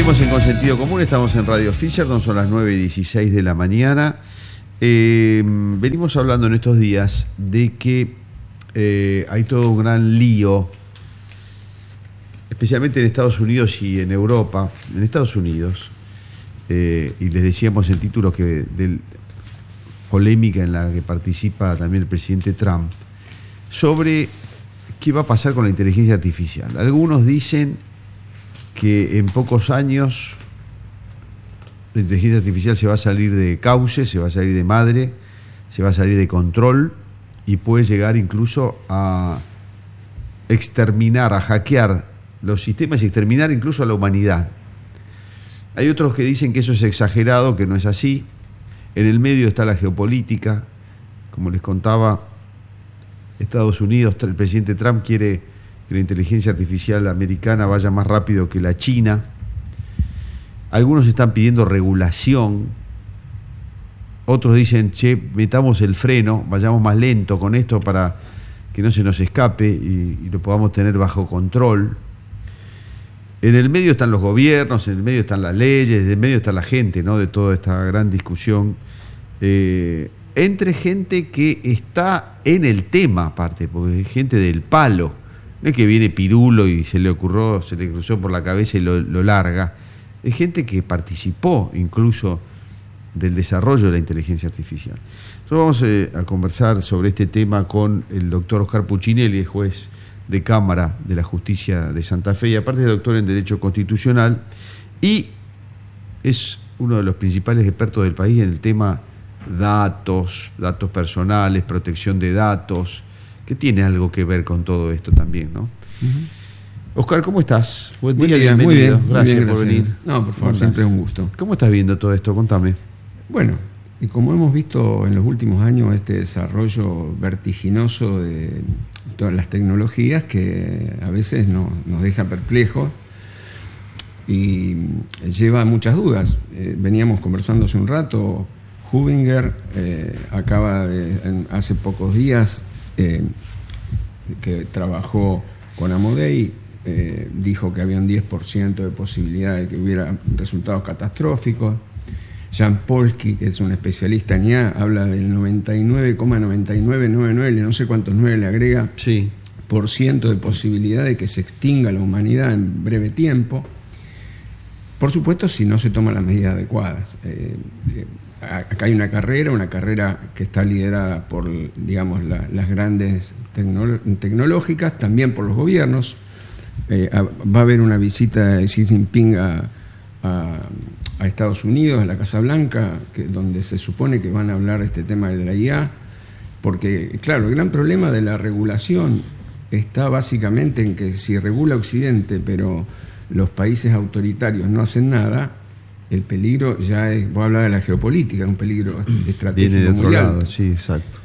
Seguimos en Consentido Común, estamos en Radio Fisher, son las 9:16 de la mañana. Venimos hablando en estos días de que hay todo un gran lío, especialmente en Estados Unidos y en Europa. En Estados Unidos, y les decíamos el título de polémica en la que participa también el presidente Trump, sobre qué va a pasar con la inteligencia artificial. Algunos dicen que en pocos años la inteligencia artificial se va a salir de cauce, se va a salir de madre, se va a salir de control y puede llegar incluso a exterminar, a hackear los sistemas y exterminar incluso a la humanidad. Hay otros que dicen que eso es exagerado, que no es así. En el medio está la geopolítica. Como les contaba, Estados Unidos, el presidente Trump quiere que la inteligencia artificial americana vaya más rápido que la china. Algunos están pidiendo regulación. Otros dicen, metamos el freno, vayamos más lento con esto para que no se nos escape y lo podamos tener bajo control. En el medio están los gobiernos, en el medio están las leyes, en el medio está la gente, ¿no?, de toda esta gran discusión. Entre gente que está en el tema, aparte, porque es gente del palo. No es que viene pirulo y se le cruzó por la cabeza y lo larga. Es gente que participó incluso del desarrollo de la inteligencia artificial. Entonces vamos a conversar sobre este tema con el doctor Oscar Puccinelli, juez de Cámara de la Justicia de Santa Fe, y aparte es doctor en Derecho Constitucional, y es uno de los principales expertos del país en el tema datos personales, protección de datos, que tiene algo que ver con todo esto también, ¿no? Uh-huh. Oscar, ¿cómo estás? Buen día, bienvenido. Muy bien, gracias por venir. No, por favor, siempre es un gusto. ¿Cómo estás viendo todo esto? Contame. Bueno, y como hemos visto en los últimos años, este desarrollo vertiginoso de todas las tecnologías que a veces nos deja perplejos y lleva muchas dudas. Veníamos conversando hace un rato. Hubinger acaba hace pocos días que trabajó con Amodei, dijo que había un 10% de posibilidad de que hubiera resultados catastróficos. Jan Polsky, que es un especialista en IA, habla del 99,9999, no sé cuántos 9 le agrega, sí, por ciento de posibilidad de que se extinga la humanidad en breve tiempo. Por supuesto, si no se toman las medidas adecuadas. Acá hay una carrera que está liderada por, digamos, las grandes tecnológicas, también por los gobiernos. Va a haber una visita de Xi Jinping a Estados Unidos, a la Casa Blanca, donde se supone que van a hablar de este tema de la IA, porque, claro, el gran problema de la regulación está básicamente en que si regula Occidente, pero los países autoritarios no hacen nada, el peligro ya es, vos hablabas de la geopolítica, un peligro estratégico. Viene de otro muy lado, alto. sí, exacto.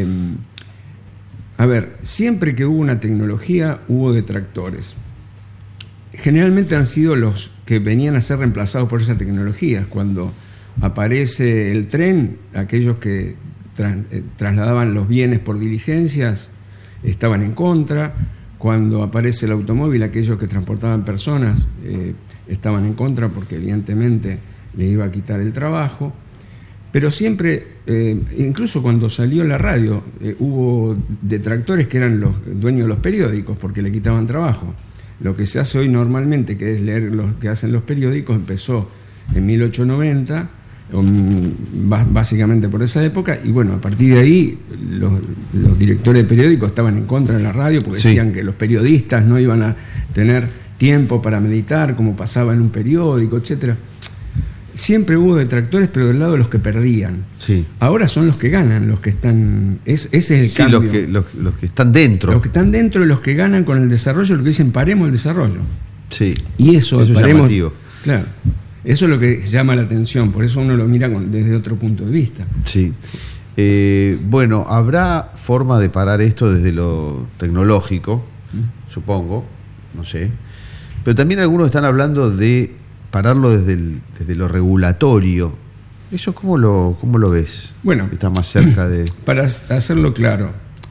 A ver, siempre que hubo una tecnología hubo detractores. Generalmente han sido los que venían a ser reemplazados por esa tecnología. Cuando aparece el tren, aquellos que trasladaban los bienes por diligencias estaban en contra. Cuando aparece el automóvil, aquellos que transportaban personas estaban en contra porque evidentemente le iba a quitar el trabajo. Pero siempre, incluso cuando salió la radio, hubo detractores que eran los dueños de los periódicos porque le quitaban trabajo. Lo que se hace hoy normalmente, que es leer lo que hacen los periódicos, empezó en 1890, básicamente por esa época, y bueno, a partir de ahí los directores de periódicos estaban en contra de la radio porque decían que los periodistas no iban a tener tiempo para meditar, como pasaba en un periódico, etcétera. Siempre hubo detractores, pero del lado de los que perdían. Sí. Ahora son los que ganan, los que están... Ese es el cambio. Los que están dentro. Los que están dentro y los que ganan con el desarrollo, los que dicen paremos el desarrollo. Sí. Y eso es paremos, llamativo. Claro. Eso es lo que llama la atención, por eso uno lo mira desde otro punto de vista. Sí. Bueno, ¿habrá forma de parar esto desde lo tecnológico? Supongo, no sé. Pero también algunos están hablando de pararlo desde lo regulatorio. ¿Eso cómo lo ves? Bueno, está más cerca de... Para hacerlo claro,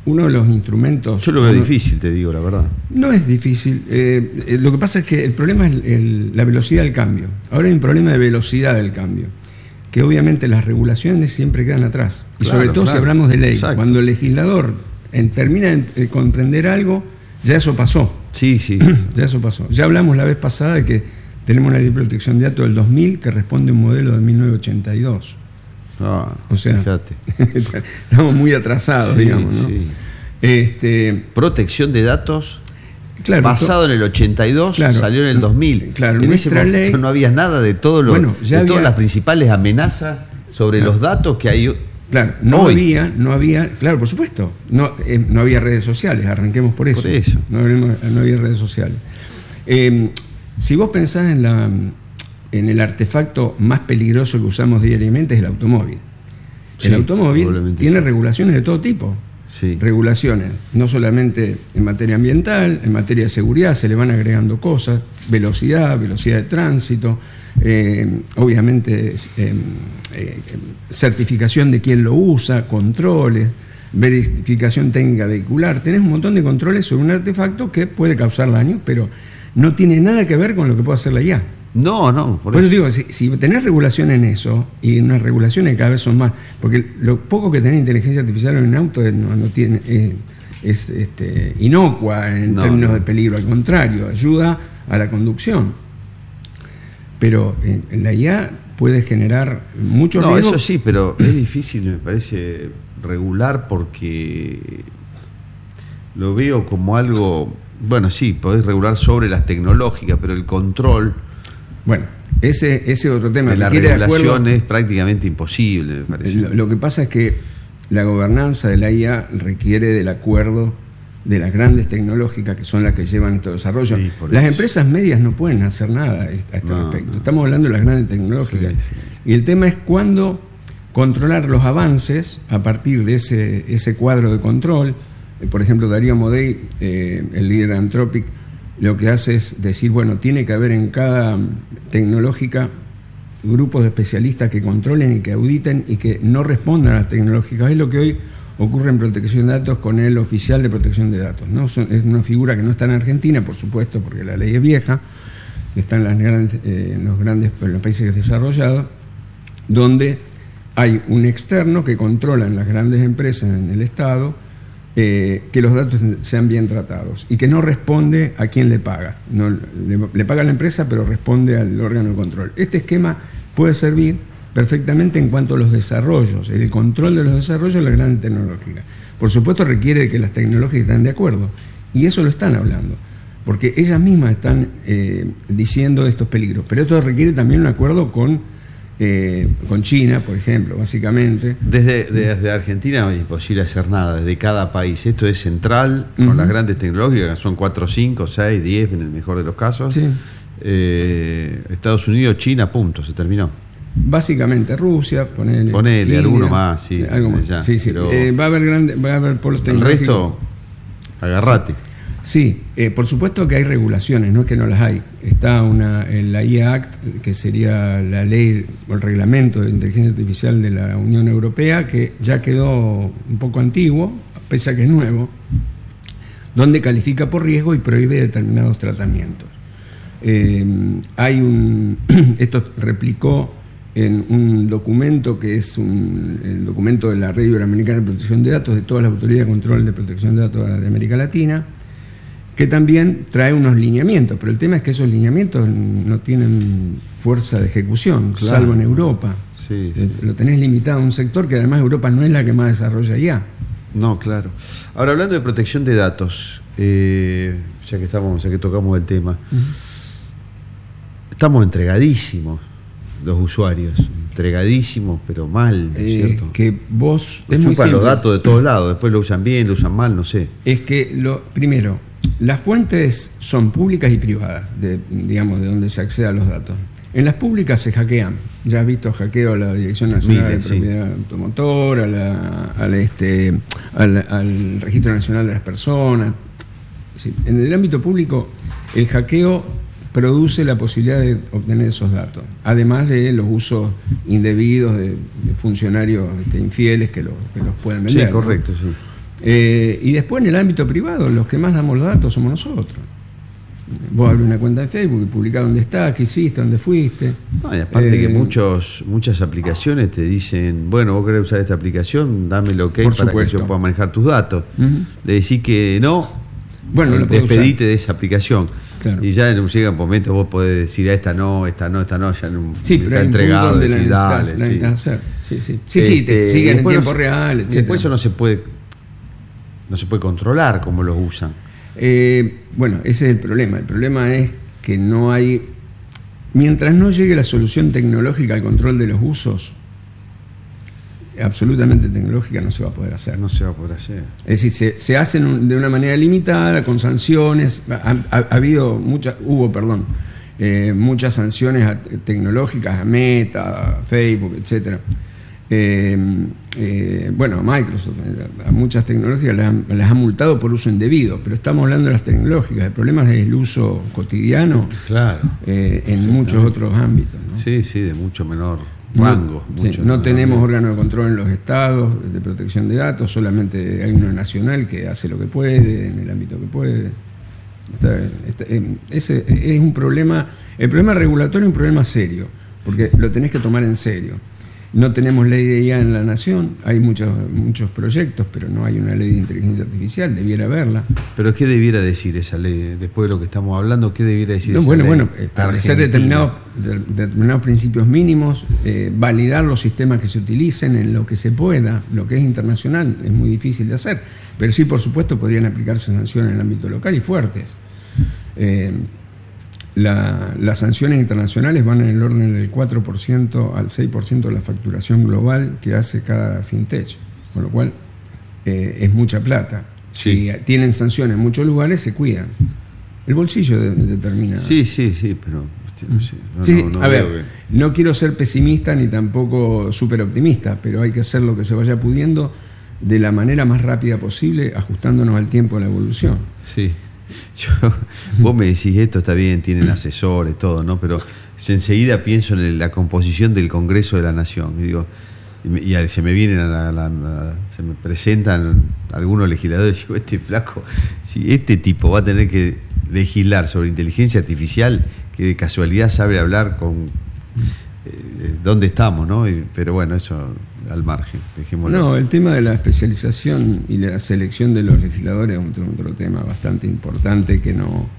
uno de los instrumentos... Yo lo veo difícil, te digo la verdad. No es difícil. Lo que pasa es que el problema es la velocidad del cambio. Ahora hay un problema de velocidad del cambio, que obviamente las regulaciones siempre quedan atrás. Y claro, sobre todo claro. Si hablamos de ley. Exacto. Cuando el legislador termina de comprender algo, ya eso pasó. Sí, sí. Ya eso pasó. Ya hablamos la vez pasada de que tenemos una ley de protección de datos del 2000 que responde a un modelo de 1982. Ah, O sea, fíjate. estamos muy atrasados, Sí, digamos, ¿no? sí. Protección de datos Claro, basado en el 82, claro, salió en el 2000. Claro, en ese nuestra momento ley... no había nada de todo lo, Bueno, ya de todas había- las principales amenazas sobre los datos que hay. Claro, hoy. no había, claro, por supuesto, no había redes sociales, arranquemos por eso. Por eso. No había redes sociales. Si vos pensás en el artefacto más peligroso que usamos diariamente es el automóvil. Sí, El automóvil probablemente tiene sí. regulaciones de todo tipo. Sí. Regulaciones, no solamente en materia ambiental, en materia de seguridad se le van agregando cosas, velocidad de tránsito, obviamente certificación de quién lo usa, controles, verificación técnica vehicular. Tenés un montón de controles sobre un artefacto que puede causar daño, pero no tiene nada que ver con lo que puede hacer la IA. No, no, por Por eso eso. digo, si tenés regulación en eso, y unas regulaciones que cada vez son más, porque lo poco que tenés inteligencia artificial en un auto no tiene, es inocua en No, términos no. de peligro, al contrario, ayuda a la conducción. Pero la IA puede generar mucho No, riesgo. eso sí, pero es difícil, me parece, regular porque lo veo como algo. Bueno, sí, podés regular sobre las tecnológicas, pero el control Bueno, ese otro tema. de la requiere de acuerdo. regulación es prácticamente imposible, me parece. Lo que pasa es que la gobernanza de la IA requiere del acuerdo de las grandes tecnológicas que son las que llevan estos desarrollos. Sí, por Las eso. empresas medias no pueden hacer nada a este No, respecto. no. Estamos hablando de las grandes tecnológicas. Sí, sí. Y el tema es cuándo controlar los avances a partir de ese cuadro de control. Por ejemplo, Darío Amodei, el líder de Anthropic, lo que hace es decir, bueno, tiene que haber en cada tecnológica grupos de especialistas que controlen y que auditen y que no respondan a las tecnológicas. Es lo que hoy ocurre en protección de datos con el oficial de protección de datos, ¿no? Es una figura que no está en Argentina, por supuesto, porque la ley es vieja, que está en los países desarrollados, donde hay un externo que controla en las grandes empresas en el Estado que los datos sean bien tratados y que no responde a quien le paga. No, le paga a la empresa, pero responde al órgano de control. Este esquema puede servir perfectamente en cuanto a los desarrollos, el control de los desarrollos de las grandes tecnológicas. Por supuesto requiere que las tecnológicas estén de acuerdo, y eso lo están hablando, porque ellas mismas están diciendo estos peligros, pero esto requiere también un acuerdo con China, por ejemplo, básicamente. Desde Argentina es imposible hacer nada, desde cada país. Esto es central, con Ujú. las grandes tecnológicas, son 4, 5, 6, 10 en el mejor de los casos. Sí. Estados Unidos, China, punto, se terminó. Básicamente Rusia, ponele Ponele, India, alguno más, sí, algo más. ya, Sí, sí. pero Va a haber polos el tecnológicos. resto, agarrate. Sí, por supuesto que hay regulaciones, no es que no las hay. Está la IA Act, que sería la ley o el reglamento de inteligencia artificial de la Unión Europea, que ya quedó un poco antiguo, pese a que es nuevo, donde califica por riesgo y prohíbe determinados tratamientos. Esto replicó en un documento que es el documento de la Red Iberoamericana de Protección de Datos de todas las autoridades de control de protección de datos de América Latina, que también trae unos lineamientos, pero el tema es que esos lineamientos no tienen fuerza de ejecución, Claro. salvo en Europa. Sí, sí. Lo tenés limitado a un sector que además Europa no es la que más desarrolla IA. No, claro. Ahora, hablando de protección de datos, ya que tocamos el tema, estamos entregadísimos los usuarios, entregadísimos, pero mal, ¿no es cierto? Que vos... Nos es muy chupan los simple. datos de todos lados, después lo usan bien, lo usan mal, no sé. Es que, primero, las fuentes son públicas y privadas, digamos, de donde se accede a los datos. En las públicas se hackean. Ya has visto hackeo a la Dirección Nacional Miles, de Propiedad Automotor, al Registro Nacional de las Personas. Es decir, en el ámbito público, el hackeo produce la posibilidad de obtener esos datos, además de los usos indebidos de funcionarios infieles que los pueden vender. Sí, correcto, ¿no? sí. Y después en el ámbito privado, los que más damos los datos somos nosotros. Vos abrís una cuenta de Facebook y publicás dónde estás, qué hiciste, dónde fuiste. No, y aparte que muchas aplicaciones te dicen, bueno, vos querés usar esta aplicación, dame el OK para que yo pueda manejar tus datos. Le decís que no, bueno, despedite de esa aplicación. Claro. Y ya llega un momento vos podés decir esta no, ya no, ya no, sí, pero está entregado, decís, dale. Sí, te siguen en tiempo real, etc. Después eso no se puede controlar cómo los usan. Bueno, ese es el problema. El problema es que no hay... Mientras no llegue la solución tecnológica al control de los usos, absolutamente tecnológica, no se va a poder hacer. No se va a poder hacer. Es decir, se hacen de una manera limitada, con sanciones. Hubo muchas sanciones tecnológicas a Meta, a Facebook, etcétera. Bueno, Microsoft, a muchas tecnológicas las ha multado por uso indebido, pero estamos hablando de las tecnológicas. El problema es el uso cotidiano, claro, en muchos otros ámbitos, ¿no? Sí, de mucho menor rango. No tenemos órgano de control en los estados de protección de datos, solamente hay uno nacional que hace lo que puede, en el ámbito que puede. Ese es un problema. El problema regulatorio es un problema serio, porque lo tenés que tomar en serio. No tenemos ley de IA en la nación, hay muchos proyectos, pero no hay una ley de inteligencia artificial, debiera haberla. ¿Pero qué debiera decir esa ley? Después de lo que estamos hablando, ¿qué debiera decir esa ley? Bueno, establecer determinados principios mínimos, validar los sistemas que se utilicen en lo que se pueda. Lo que es internacional es muy difícil de hacer, pero sí, por supuesto, podrían aplicarse sanciones en el ámbito local y fuertes. Las sanciones internacionales van en el orden del 4% al 6% de la facturación global que hace cada fintech, con lo cual es mucha plata. Sí. Si tienen sanciones en muchos lugares, se cuidan. El bolsillo determina. Sí, pero... No quiero ser pesimista ni tampoco súper optimista, pero hay que hacer lo que se vaya pudiendo de la manera más rápida posible, ajustándonos al tiempo de la evolución. Sí. Vos me decís esto está bien, tienen asesores, todo, ¿no? Pero enseguida pienso en la composición del Congreso de la Nación y digo, se me vienen se me presentan algunos legisladores y digo, este flaco, si este tipo va a tener que legislar sobre inteligencia artificial, que de casualidad sabe hablar con dónde estamos, ¿no? Pero bueno, eso al margen, dejémoslo. No, el tema de la especialización y la selección de los legisladores es otro tema bastante importante que no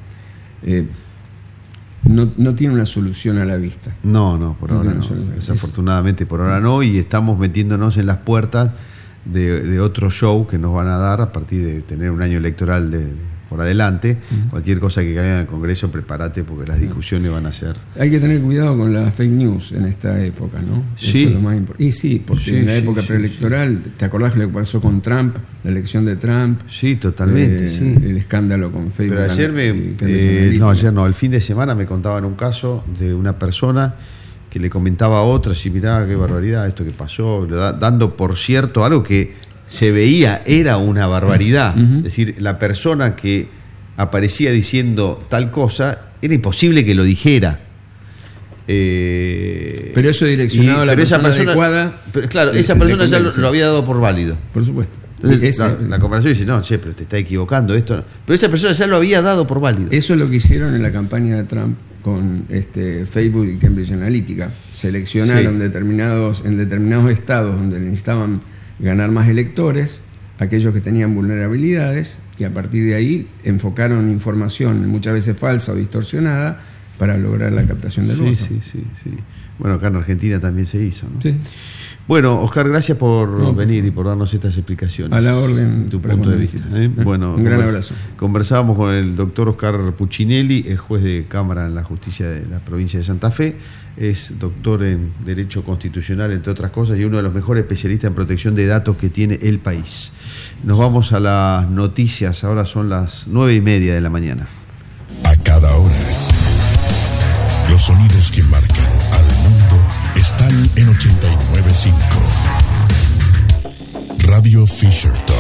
tiene una solución a la vista. No, por ahora no. Desafortunadamente por ahora no, y estamos metiéndonos en las puertas de otro show que nos van a dar a partir de tener un año electoral por adelante. Cualquier cosa que caiga en el Congreso, prepárate porque las discusiones van a ser... Hay que tener cuidado con las fake news en esta época, ¿no? Sí. Eso es lo más importante. Y sí, porque en la época preelectoral, ¿te acordás lo que pasó con Trump? La elección de Trump. Sí, totalmente, sí. El escándalo con Facebook. Pero ayer el fin de semana me contaban un caso de una persona que le comentaba a otra, si mirá, qué barbaridad esto que pasó, dando por cierto algo que se veía era una barbaridad. Es decir, la persona que aparecía diciendo tal cosa, era imposible que lo dijera. Pero eso direccionado a la persona adecuada. Pero claro, esa persona ya lo había dado por válido. Por supuesto. Entonces, la conversación dice, no, pero te está equivocando esto. No. Pero esa persona ya lo había dado por válido. Eso es lo que hicieron en la campaña de Trump con Facebook y Cambridge Analytica. Seleccionaron en determinados estados donde necesitaban ganar más electores, aquellos que tenían vulnerabilidades, y a partir de ahí enfocaron información muchas veces falsa o distorsionada para lograr la captación del voto. Sí. Bueno, acá en Argentina también se hizo, ¿no? Sí. Bueno, Oscar, gracias por venir y por darnos estas explicaciones. A la orden, tu punto de vista. Bueno, un gran abrazo. Conversábamos con el doctor Oscar Puccinelli, es juez de Cámara en la Justicia de la provincia de Santa Fe, es doctor en Derecho Constitucional, entre otras cosas, y uno de los mejores especialistas en protección de datos que tiene el país. Nos vamos a las noticias, ahora son las 9:30 de la mañana. A cada hora, los sonidos que marcan al mundo están en 89.5. Radio Fisherton.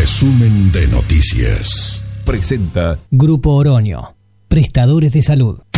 Resumen de noticias. Presenta Grupo Oroño, prestadores de salud.